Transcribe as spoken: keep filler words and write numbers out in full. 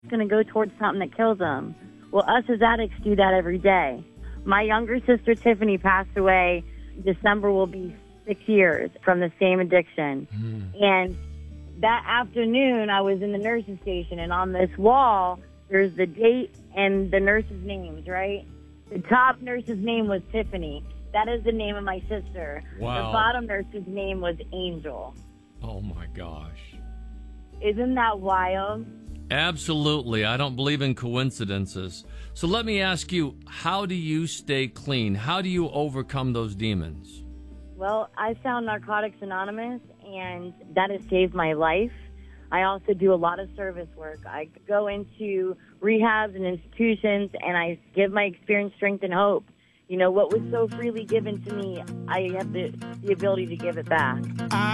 going to go towards something that kills them. Well, us as addicts do that every day. My younger sister, Tiffany, passed away. December will be six years from the same addiction. Mm. And that afternoon, I was in the nurse's station, and on this wall, there's the date and the nurses' names, right? The top nurse's name was Tiffany. That is the name of my sister. Wow. The bottom nurse's name was Angel. Oh, my gosh. Isn't that wild? Absolutely. I don't believe in coincidences. So let me ask you, how do you stay clean? How do you overcome those demons? Well, I found Narcotics Anonymous, and that has saved my life. I also do a lot of service work. I go into rehabs and institutions, and I give my experience, strength, and hope. You know, what was so freely given to me, I have the, the ability to give it back.